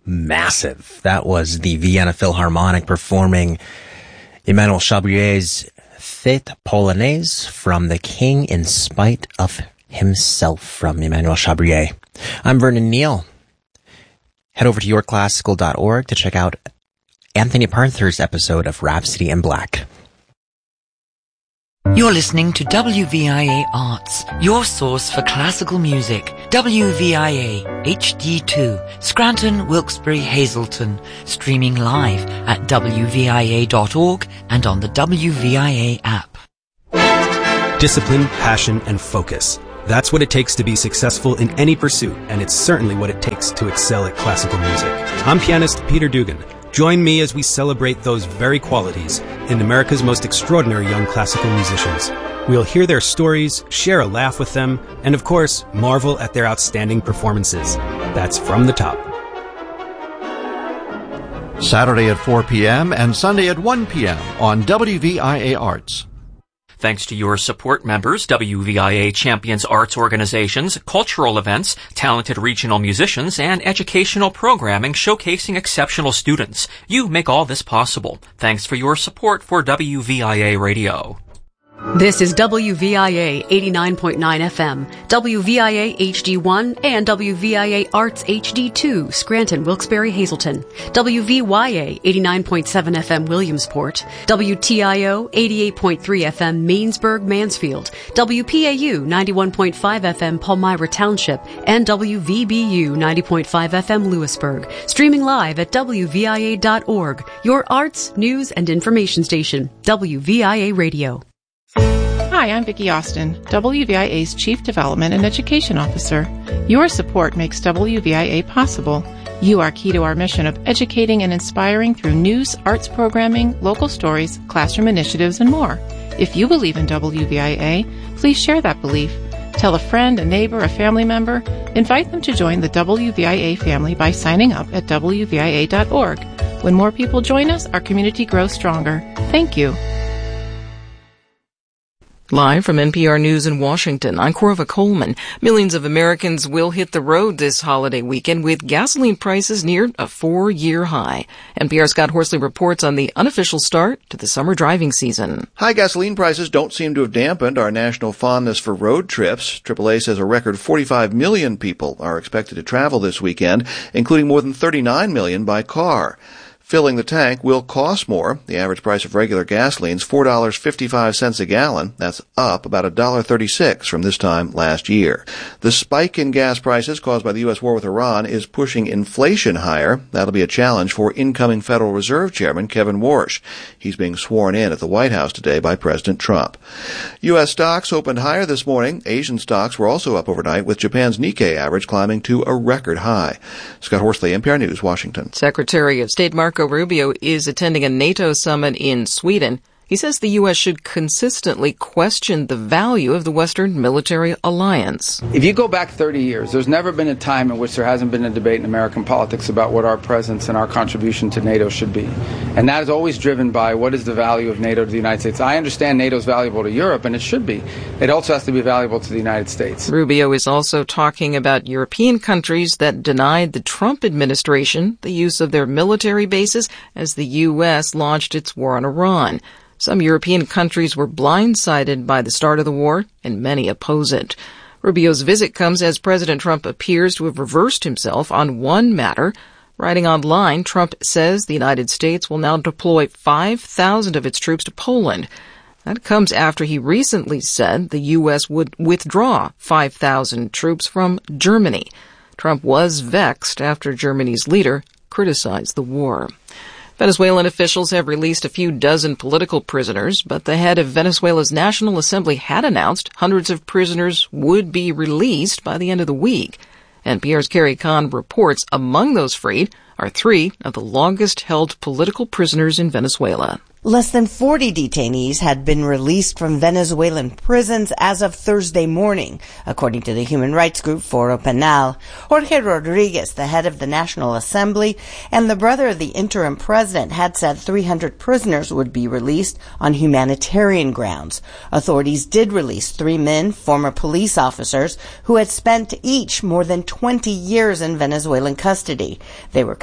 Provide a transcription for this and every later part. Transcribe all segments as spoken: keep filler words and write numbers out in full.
massive. That was the Vienna Philharmonic performing Emmanuel Chabrier's Fête Polonaise from The King in Spite of Himself from Emmanuel Chabrier. I'm Vernon Neal. Head over to your classical dot org to check out Anthony Parther's episode of Rhapsody in Black. You're listening to W V I A Arts, your source for classical music. W V I A H D two, Scranton, Wilkes-Barre, Hazleton. Streaming live at W V I A dot org and on the W V I A app. Discipline, passion, and focus. That's what it takes to be successful in any pursuit, and it's certainly what it takes to excel at classical music. I'm pianist Peter Dugan. Join me as we celebrate those very qualities in America's most extraordinary young classical musicians. We'll hear their stories, share a laugh with them, and of course, marvel at their outstanding performances. That's From the Top. Saturday at four p.m. and Sunday at one p.m. on W V I A Arts. Thanks to your support members, W V I A champions arts organizations, cultural events, talented regional musicians, and educational programming showcasing exceptional students. You make all this possible. Thanks for your support for W V I A Radio. This is W V I A eighty-nine point nine F M, W V I A H D one, and W V I A Arts H D two, Scranton, Wilkes-Barre, Hazleton, W V Y A eighty-nine point seven F M, Williamsport, W T I O eighty-eight point three F M, Mainsburg, Mansfield, W P A U ninety-one point five F M, Palmyra Township, and W V B U ninety point five F M, Lewisburg. Streaming live at W V I A dot org, your arts, news, and information station, W V I A Radio. Hi, I'm Vicki Austin, W V I A's Chief Development and Education Officer. Your support makes W V I A possible. You are key to our mission of educating and inspiring through news, arts programming, local stories, classroom initiatives, and more. If you believe in W V I A, please share that belief. Tell a friend, a neighbor, a family member. Invite them to join the W V I A family by signing up at W V I A dot org. When more people join us, our community grows stronger. Thank you. Live from N P R News in Washington, I'm Corva Coleman. Millions of Americans will hit the road this holiday weekend with gasoline prices near a four-year high. N P R's Scott Horsley reports on the unofficial start to the summer driving season. High gasoline prices don't seem to have dampened our national fondness for road trips. triple A says a record forty-five million people are expected to travel this weekend, including more than thirty-nine million by car. Filling the tank will cost more. The average price of regular gasoline is four dollars and fifty-five cents a gallon. That's up about one dollar and thirty-six cents from this time last year. The spike in gas prices caused by the U S war with Iran is pushing inflation higher. That'll be a challenge for incoming Federal Reserve Chairman Kevin Warsh. He's being sworn in at the White House today by President Trump. U S stocks opened higher this morning. Asian stocks were also up overnight, with Japan's Nikkei average climbing to a record high. Scott Horsley, N P R News, Washington. Secretary of State Marco Rubio is attending a NATO summit in Sweden. He says the U S should consistently question the value of the Western military alliance. If you go back thirty years, there's never been a time in which there hasn't been a debate in American politics about what our presence and our contribution to NATO should be. And that is always driven by what is the value of NATO to the United States. I understand NATO is valuable to Europe, and it should be. It also has to be valuable to the United States. Rubio is also talking about European countries that denied the Trump administration the use of their military bases as the U S launched its war on Iran. Some European countries were blindsided by the start of the war, and many oppose it. Rubio's visit comes as President Trump appears to have reversed himself on one matter. Writing online, Trump says the United States will now deploy five thousand of its troops to Poland. That comes after he recently said the U S would withdraw five thousand troops from Germany. Trump was vexed after Germany's leader criticized the war. Venezuelan officials have released a few dozen political prisoners, but the head of Venezuela's National Assembly had announced hundreds of prisoners would be released by the end of the week. N P R's Carrie Kahn reports among those freed are three of the longest-held political prisoners in Venezuela. Less than forty detainees had been released from Venezuelan prisons as of Thursday morning, according to the human rights group Foro Penal. Jorge Rodriguez, the head of the National Assembly and the brother of the interim president, had said three hundred prisoners would be released on humanitarian grounds. Authorities did release three men, former police officers, who had spent each more than twenty years in Venezuelan custody. They were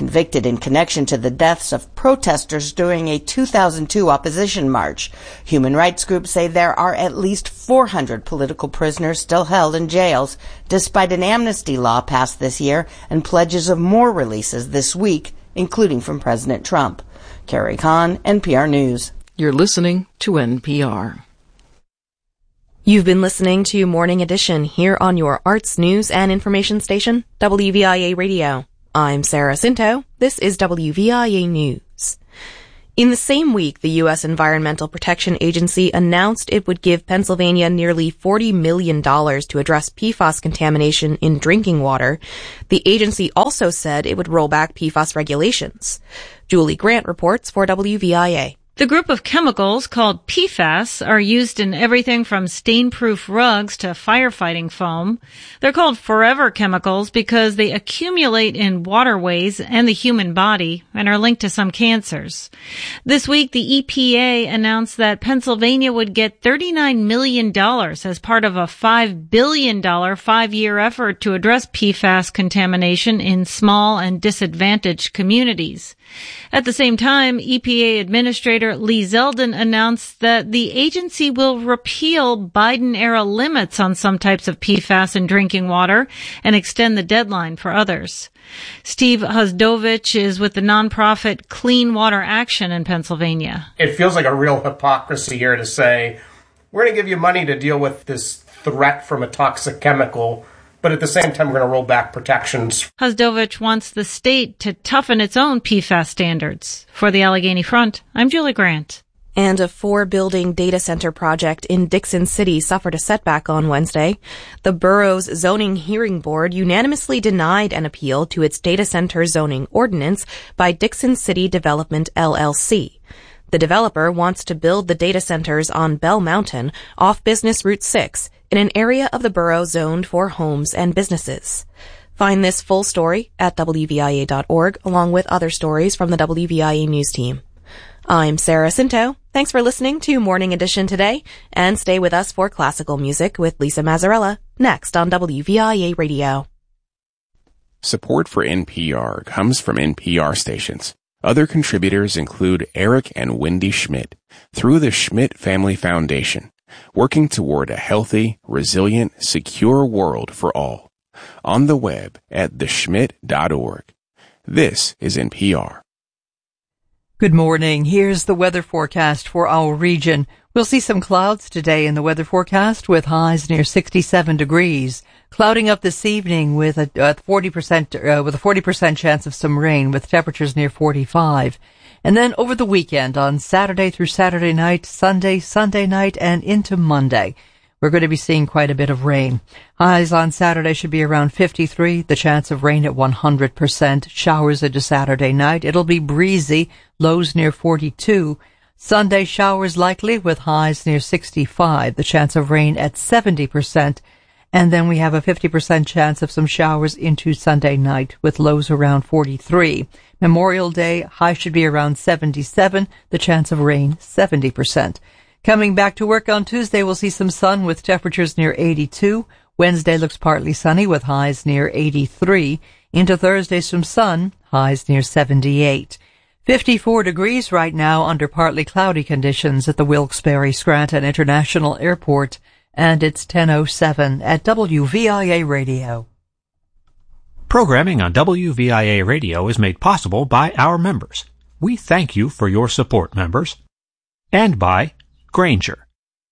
convicted in connection to the deaths of protesters during a two thousand two opposition march. Human rights groups say there are at least four hundred political prisoners still held in jails, despite an amnesty law passed this year and pledges of more releases this week, including from President Trump. Carrie Kahn, N P R News. You're listening to N P R. You've been listening to Morning Edition here on your arts, news, and information station, W V I A Radio. I'm Sarah Cinto. This is W V I A News. In the same week, the U S Environmental Protection Agency announced it would give Pennsylvania nearly forty million dollars to address P FAS contamination in drinking water. The agency also said it would roll back P FAS regulations. Julie Grant reports for W V I A. The group of chemicals called P FAS are used in everything from stain-proof rugs to firefighting foam. They're called forever chemicals because they accumulate in waterways and the human body and are linked to some cancers. This week, the E P A announced that Pennsylvania would get thirty-nine million dollars as part of a five billion dollars five-year effort to address P FAS contamination in small and disadvantaged communities. At the same time, E P A Administrator Lee Zeldin announced that the agency will repeal Biden-era limits on some types of P FAS in drinking water and extend the deadline for others. Steve Huzdovich is with the nonprofit Clean Water Action in Pennsylvania. It feels like a real hypocrisy here to say, we're going to give you money to deal with this threat from a toxic chemical, but at the same time, we're going to roll back protections. Huzdovich wants the state to toughen its own P FAS standards. For the Allegheny Front, I'm Julie Grant. And a four-building data center project in Dixon City suffered a setback on Wednesday. The borough's zoning hearing board unanimously denied an appeal to its data center zoning ordinance by Dixon City Development, L L C. The developer wants to build the data centers on Bell Mountain off Business Route six, in an area of the borough zoned for homes and businesses. Find this full story at W V I A dot org, along with other stories from the W V I A News team. I'm Sarah Cinto. Thanks for listening to Morning Edition today, and stay with us for classical music with Lisa Mazzarella, next on W V I A Radio. Support for N P R comes from N P R stations. Other contributors include Eric and Wendy Schmidt through the Schmidt Family Foundation, working toward a healthy, resilient, secure world for all. On the web at the schmidt dot org. This is N P R. Good morning. Here's the weather forecast for our region. We'll see some clouds today in the weather forecast with highs near sixty-seven degrees. Clouding up this evening with a uh, forty percent uh, with a forty percent chance of some rain with temperatures near forty-five. And then over the weekend on Saturday through Saturday night, Sunday, Sunday night, and into Monday, we're going to be seeing quite a bit of rain. Highs on Saturday should be around fifty-three, the chance of rain at one hundred percent. Showers into Saturday night. It'll be breezy, lows near forty-two. Sunday showers likely with highs near sixty-five, the chance of rain at seventy percent. And then we have a fifty percent chance of some showers into Sunday night with lows around forty-three. Memorial Day, high should be around seventy-seven, the chance of rain seventy percent. Coming back to work on Tuesday, we'll see some sun with temperatures near eighty-two. Wednesday looks partly sunny with highs near eighty-three. Into Thursday, some sun, highs near seventy-eight. fifty-four degrees right now under partly cloudy conditions at the Wilkes-Barre Scranton International Airport. And it's ten oh seven at W V I A Radio. Programming on W V I A Radio is made possible by our members. We thank you for your support, members. And by Granger.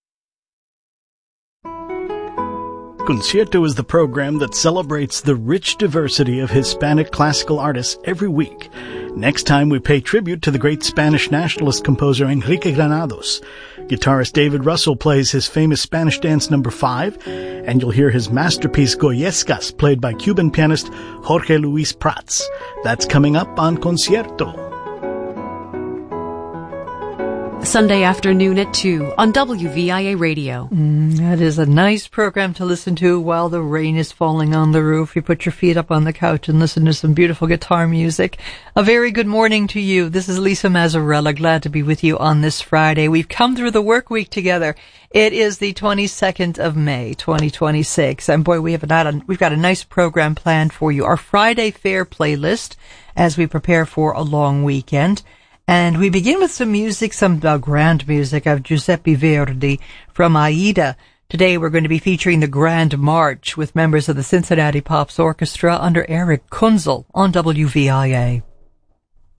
Concierto is the program that celebrates the rich diversity of Hispanic classical artists every week. Next time we pay tribute to the great Spanish nationalist composer Enrique Granados. Guitarist David Russell plays his famous Spanish dance number five, and you'll hear his masterpiece Goyescas played by Cuban pianist Jorge Luis Prats. That's coming up on Concierto. Sunday afternoon at two on W V I A Radio. Mm, that is a nice program to listen to while the rain is falling on the roof. You put your feet up on the couch and listen to some beautiful guitar music. A very good morning to you. This is Lisa Mazzarella. Glad to be with you on this Friday. We've come through the work week together. It is the twenty-second of May, twenty twenty-six. And boy, we have a, we've got a nice program planned for you. Our Friday Fair playlist as we prepare for a long weekend. And we begin with some music, some uh, grand music of Giuseppe Verdi from Aida. Today we're going to be featuring the Grand March with members of the Cincinnati Pops Orchestra under Eric Kunzel on W V I A.